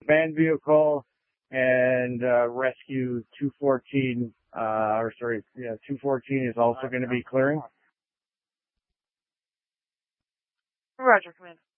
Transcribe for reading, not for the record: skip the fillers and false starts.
command vehicle and rescue 214, 214 is also going to be clearing. Roger, command.